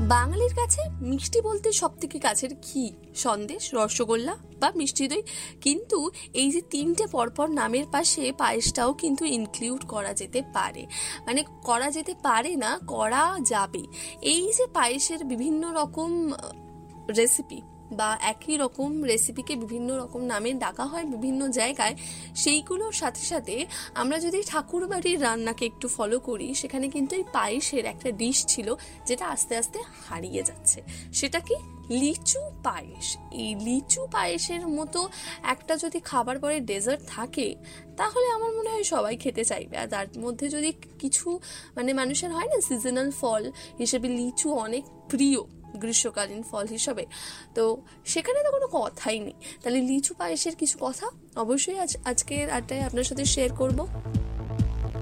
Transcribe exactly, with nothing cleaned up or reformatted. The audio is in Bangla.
বাঙালির কাছে মিষ্টি বলতে সব থেকে কাছের ঘি, সন্দেশ, রসগোল্লা বা মিষ্টি দই। কিন্তু এই যে তিনটে পরপর নামের পাশে পায়েসটাও কিন্তু ইনক্লুড করা যেতে পারে, মানে করা যেতে পারে না, করা যাবে। এই যে পায়েসের বিভিন্ন রকম রেসিপি বা একই রকম রেসিপিকে বিভিন্ন রকম নামে ডাকা হয় বিভিন্ন জায়গায়, সেইগুলোর সাথে সাথে আমরা যদি ঠাকুর বাড়ির রান্নাকে একটু ফলো করি, সেখানে কিন্তু এই পায়েসের একটা ডিশ ছিল যেটা আস্তে আস্তে হারিয়ে যাচ্ছে। সেটা কি? লিচু পায়েস। এই লিচু পায়েসের মতো একটা যদি খাবার পরে ডেজার্ট থাকে, তাহলে আমার মনে হয় সবাই খেতে চাইবে। আর তার মধ্যে যদি কিছু মানে মানুষের হয় না, সিজনাল ফল হিসেবে লিচু অনেক প্রিয় গ্রীষ্মকালীন ফল হিসাবে, তো সেখানে তো কোনো কথাই নেই। তাহলে লিচু পায়েসের কিছু কথা অবশ্যই আজ আজকের আড্ডায় আপনার সাথে শেয়ার করব।